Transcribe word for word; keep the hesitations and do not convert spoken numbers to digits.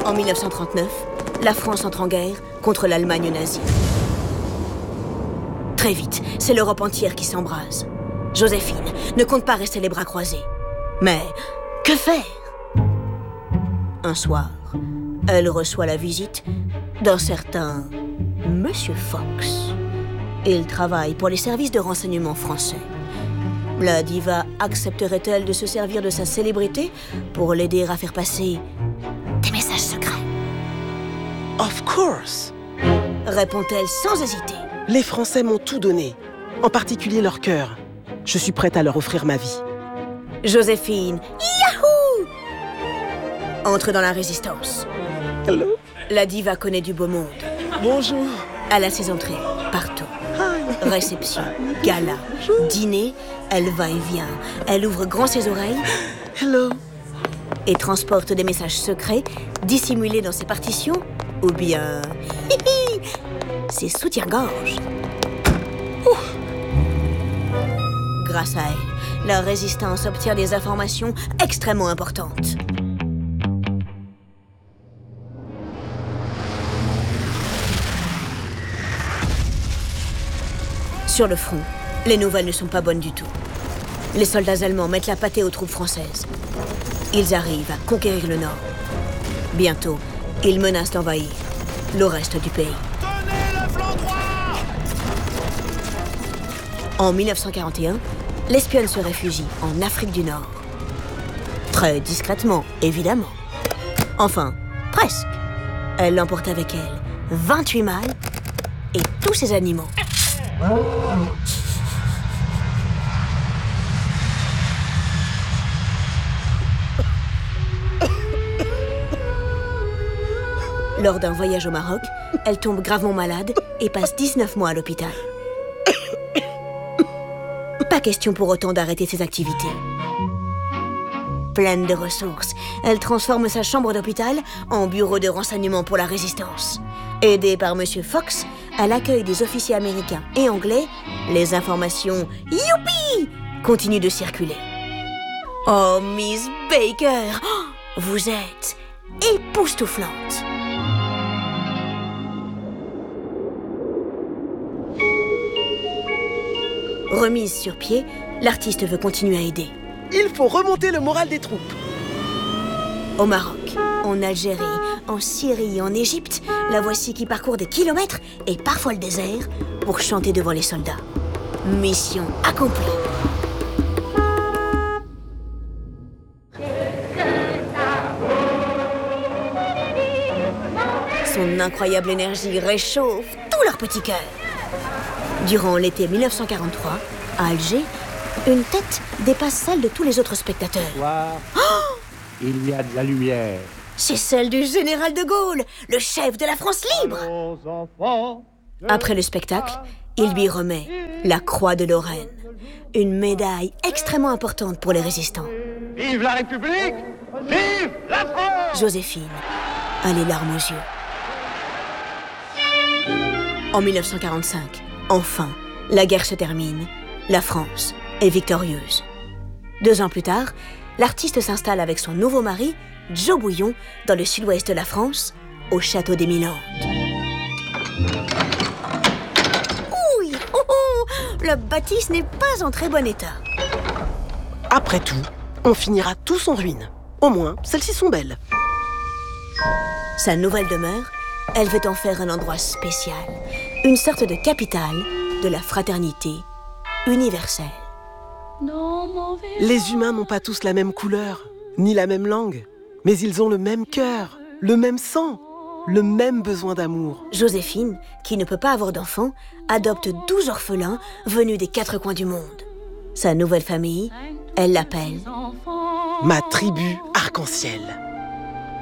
En mille neuf cent trente-neuf, la France entre en guerre contre l'Allemagne nazie. Très vite, c'est l'Europe entière qui s'embrase. Joséphine ne compte pas rester les bras croisés. Mais que faire? Un soir, elle reçoit la visite d'un certain Monsieur Fox. Il travaille pour les services de renseignement français. La diva accepterait-elle de se servir de sa célébrité pour l'aider à faire passer des messages secrets? Of course! Répond-elle sans hésiter. Les Français m'ont tout donné, en particulier leur cœur. Je suis prête à leur offrir ma vie. Joséphine, yahoo! Entre dans la résistance. Hello? La diva connaît du beau monde. Bonjour. Elle a ses entrées partout. Réception, gala, dîner, elle va et vient. Elle ouvre grand ses oreilles. Hello. Et transporte des messages secrets dissimulés dans ses partitions ou bien ses soutiens-gorge. Grâce à elle, la résistance obtient des informations extrêmement importantes. Sur le front, les nouvelles ne sont pas bonnes du tout. Les soldats allemands mettent la pâtée aux troupes françaises. Ils arrivent à conquérir le Nord. Bientôt, ils menacent d'envahir le reste du pays. Tenez le flanc droit! En mille neuf cent quarante et un, l'espionne se réfugie en Afrique du Nord. Très discrètement, évidemment. Enfin, presque. Elle emporte avec elle vingt-huit mâles et tous ses animaux. Lors d'un voyage au Maroc, elle tombe gravement malade et passe dix-neuf mois à l'hôpital. Pas question pour autant d'arrêter ses activités. Pleine de ressources, elle transforme sa chambre d'hôpital en bureau de renseignement pour la résistance. Aidée par Monsieur Fox, à l'accueil des officiers américains et anglais, les informations « Youpi !» continuent de circuler. Oh, Miss Baker, vous êtes époustouflante. Remise sur pied, l'artiste veut continuer à aider. Il faut remonter le moral des troupes. Au Maroc, en Algérie, en Syrie, en Égypte, la voici qui parcourt des kilomètres et parfois le désert pour chanter devant les soldats. Mission accomplie. Son incroyable énergie réchauffe tous leurs petits cœurs. Durant l'été mille neuf cent quarante-trois, à Alger, une tête dépasse celle de tous les autres spectateurs. Soir, Oh, il y a de la lumière. c'est celle du général de Gaulle, le chef de la France libre. Allons, enfants, Après le spectacle, il lui remet la Croix de Lorraine, une médaille extrêmement importante pour les résistants. vive la République! Vive la France! Joséphine a les larmes aux yeux. En mille neuf cent quarante-cinq, enfin, la guerre se termine. La France est victorieuse. Deux ans plus tard, l'artiste s'installe avec son nouveau mari, Joe Bouillon, dans le sud-ouest de la France, au château des Mille Landes. Oui, oh, oh, la bâtisse n'est pas en très bon état. Après tout, on finira tous en ruine. Au moins, celles-ci sont belles. Sa nouvelle demeure, elle veut en faire un endroit spécial, une sorte de capitale de la fraternité universelle. Les humains n'ont pas tous la même couleur, ni la même langue, mais ils ont le même cœur, le même sang, le même besoin d'amour. Joséphine, qui ne peut pas avoir d'enfants, adopte douze orphelins venus des quatre coins du monde. Sa nouvelle famille, elle l'appelle Ma tribu arc-en-ciel.